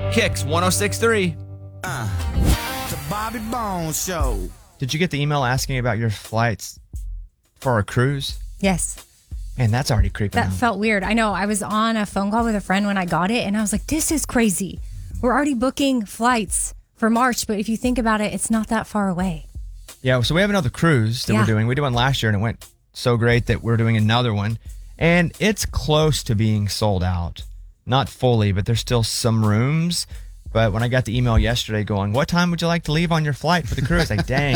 Kicks 106.3. The Bobby Bones Show. Did you get the email asking about your flights for our cruise? Yes. Man, that's already creeping That out. felt weird. I know. I was on a phone call with a friend when I got it, and I was like, this is crazy. We're already booking flights for March, but if you think about it, it's not that far away. Yeah, so we have another cruise that we're doing. We did one last year, and it went so great that we're doing another one. And it's close to being sold out. Not fully, but there's still some rooms. But when I got the email yesterday going, what time would you like to leave on your flight for the cruise? Like, dang,